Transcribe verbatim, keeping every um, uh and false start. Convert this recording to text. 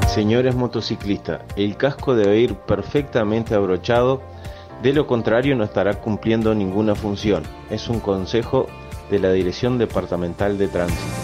Señores motociclistas, el casco debe ir perfectamente abrochado, de lo contrario no estará cumpliendo ninguna función. Es un consejo de la Dirección Departamental de Tránsito.